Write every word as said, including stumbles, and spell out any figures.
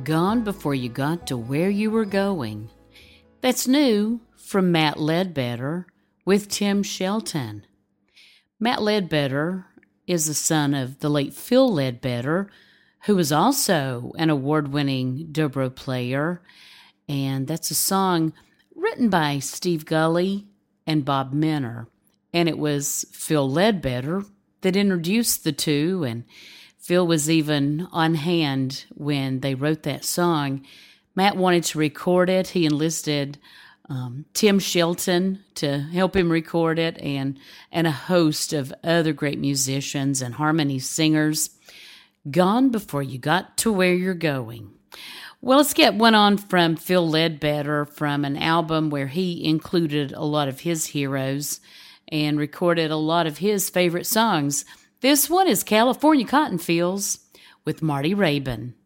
Gone Before You Got to Where You Were Going. That's new from Matt Ledbetter with Tim Shelton. Matt Ledbetter is the son of the late Phil Ledbetter, who was also an award-winning dobro player, and that's a song written by Steve Gully and Bob Minner, and it was Phil Ledbetter that introduced the two, and Phil was even on hand when they wrote that song. Matt wanted to record it. He enlisted um, Tim Shelton to help him record it, and, and a host of other great musicians and harmony singers. Gone Before You Got to Where You're Going. Well, let's get one on from Phil Ledbetter from an album where he included a lot of his heroes and recorded a lot of his favorite songs. This one is California Cotton Fields with Marty Raybon.